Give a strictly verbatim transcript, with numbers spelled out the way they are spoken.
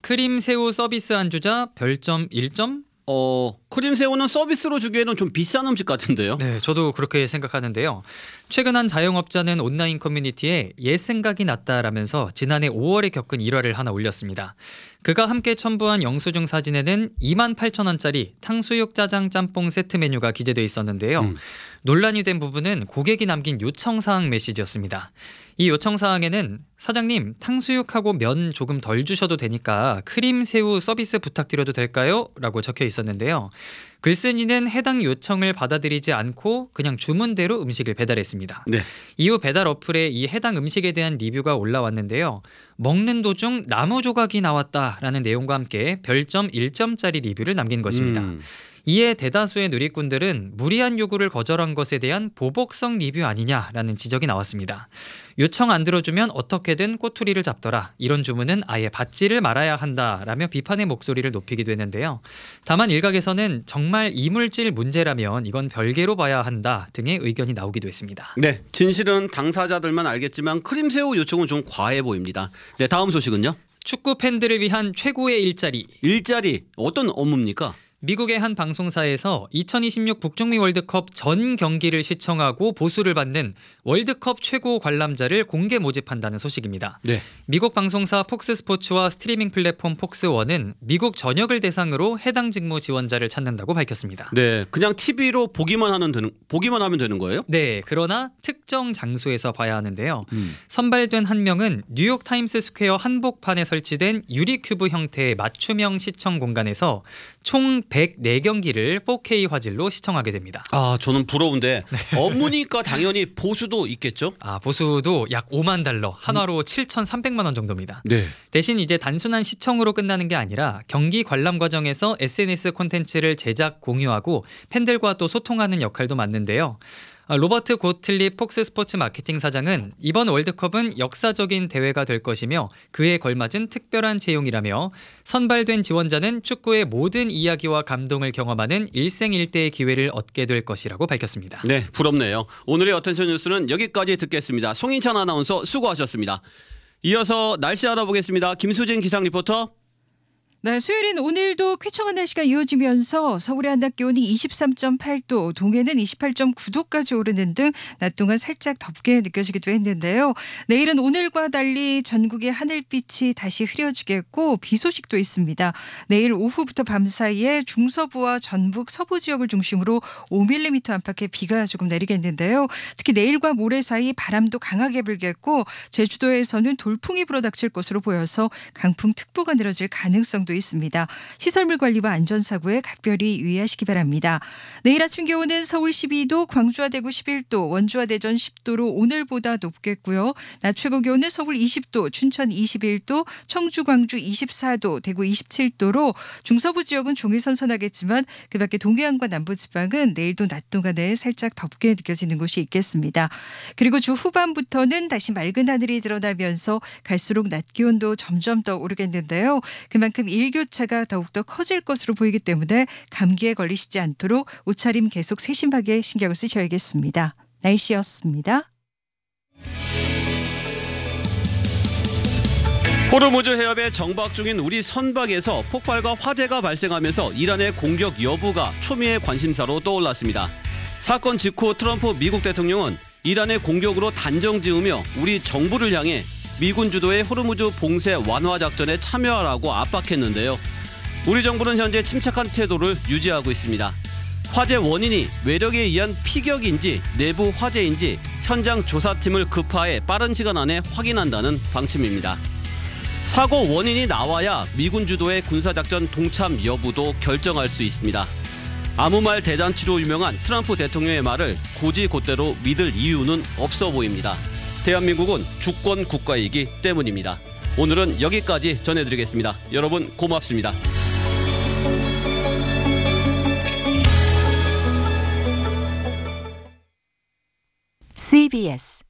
크림 새우 서비스 안주자 별점 일 점? 어, 크림 새우는 서비스로 주기에는 좀 비싼 음식 같은데요. 네, 저도 그렇게 생각하는데요. 최근 한 자영업자는 온라인 커뮤니티에 옛 생각이 났다라면서 지난해 오월에 겪은 일화를 하나 올렸습니다. 그가 함께 첨부한 영수증 사진에는 이만 팔천 원짜리 탕수육 짜장 짬뽕 세트 메뉴가 기재돼 있었는데요. 음. 논란이 된 부분은 고객이 남긴 요청사항 메시지였습니다. 이 요청사항에는 사장님 탕수육하고 면 조금 덜 주셔도 되니까 크림 새우 서비스 부탁드려도 될까요? 라고 적혀 있었는데요. 글쓴이는 해당 요청을 받아들이지 않고 그냥 주문대로 음식을 배달했습니다. 네. 이후 배달 어플에 이 해당 음식에 대한 리뷰가 올라왔는데요. 먹는 도중 나무 조각이 나왔다라는 내용과 함께 별점 일 점짜리 리뷰를 남긴 것입니다. 음. 이에 대다수의 누리꾼들은 무리한 요구를 거절한 것에 대한 보복성 리뷰 아니냐라는 지적이 나왔습니다. 요청 안 들어주면 어떻게든 꼬투리를 잡더라. 이런 주문은 아예 받지를 말아야 한다라며 비판의 목소리를 높이기도 했는데요. 다만 일각에서는 정말 이물질 문제라면 이건 별개로 봐야 한다 등의 의견이 나오기도 했습니다. 네, 진실은 당사자들만 알겠지만 크림 새우 요청은 좀 과해 보입니다. 네, 다음 소식은요. 축구 팬들을 위한 최고의 일자리. 일자리 어떤 업무입니까? 미국의 한 방송사에서 이천이십육 북중미 월드컵 전 경기를 시청하고 보수를 받는 월드컵 최고 관람자를 공개 모집한다는 소식입니다. 네. 미국 방송사 폭스스포츠와 스트리밍 플랫폼 폭스원은 미국 전역을 대상으로 해당 직무 지원자를 찾는다고 밝혔습니다. 네, 그냥 티비로 보기만 하는 되는 보기만 하면 되는 거예요? 네, 그러나 특정 장소에서 봐야 하는데요. 음. 선발된 한 명은 뉴욕 타임스 스퀘어 한복판에 설치된 유리 큐브 형태의 맞춤형 시청 공간에서 총 백사 경기를 포케이 화질로 시청하게 됩니다. 아, 저는 부러운데 업무니까 당연히 보수도 있겠죠? 아, 보수도 약 오만 달러, 한화로 음. 칠천삼백만 원 정도입니다. 네. 대신 이제 단순한 시청으로 끝나는 게 아니라 경기 관람 과정에서 에스엔에스 콘텐츠를 제작, 공유하고 팬들과 또 소통하는 역할도 맡는데요. 로버트 고틀립 폭스 스포츠 마케팅 사장은 이번 월드컵은 역사적인 대회가 될 것이며 그에 걸맞은 특별한 채용이라며 선발된 지원자는 축구의 모든 이야기와 감동을 경험하는 일생일대의 기회를 얻게 될 것이라고 밝혔습니다. 네, 부럽네요. 오늘의 어텐션 뉴스는 여기까지 듣겠습니다. 송인찬 아나운서 수고하셨습니다. 이어서 날씨 알아보겠습니다. 김수진 기상 리포터. 네, 수요일인 오늘도 쾌청한 날씨가 이어지면서 서울의 한낮 기온이 이십삼 점 팔 도, 동해는 이십팔 점 구 도까지 오르는 등 낮 동안 살짝 덥게 느껴지기도 했는데요. 내일은 오늘과 달리 전국의 하늘빛이 다시 흐려지겠고 비 소식도 있습니다. 내일 오후부터 밤 사이에 중서부와 전북 서부 지역을 중심으로 오 밀리미터 안팎의 비가 조금 내리겠는데요. 특히 내일과 모레 사이 바람도 강하게 불겠고 제주도에서는 돌풍이 불어닥칠 것으로 보여서 강풍특보가 내려질 가능성도 있습니다. 시설물 관리와 안전사고에 각별히 유의하시기 바랍니다. 내일 아침 기온은 서울 십이 도, 광주와 대구 십일 도, 원주와 대전 십 도로 오늘보다 높겠고요. 낮 최고 기온은 서울 이십 도, 춘천 이십일 도, 청주, 광주 이십사 도, 대구 이십칠 도로 중서부 지역은 종일 선선하겠지만 그 밖에 동해안과 남부지방은 내일도 낮 동안에 살짝 덥게 느껴지는 곳이 있겠습니다. 그리고 주 후반부터는 다시 맑은 하늘이 드러나면서 갈수록 낮 기온도 점점 더 오르겠는데요. 그만큼 일교차가 더욱더 커질 것으로 보이기 때문에 감기에 걸리시지 않도록 옷차림 계속 세심하게 신경을 쓰셔야겠습니다. 날씨였습니다. 호르무즈 해협에 정박 중인 우리 선박에서 폭발과 화재가 발생하면서 이란의 공격 여부가 초미의 관심사로 떠올랐습니다. 사건 직후 트럼프 미국 대통령은 이란의 공격으로 단정지으며 우리 정부를 향해 미군 주도의 호르무즈 봉쇄 완화 작전에 참여하라고 압박했는데요. 우리 정부는 현재 침착한 태도를 유지하고 있습니다. 화재 원인이 외력에 의한 피격인지 내부 화재인지 현장 조사팀을 급파해 빠른 시간 안에 확인한다는 방침입니다. 사고 원인이 나와야 미군 주도의 군사작전 동참 여부도 결정할 수 있습니다. 아무 말 대잔치로 유명한 트럼프 대통령의 말을 고지곧대로 믿을 이유는 없어 보입니다. 대한민국은 주권 국가이기 때문입니다. 오늘은 여기까지 전해드리겠습니다. 여러분 고맙습니다. 씨비에스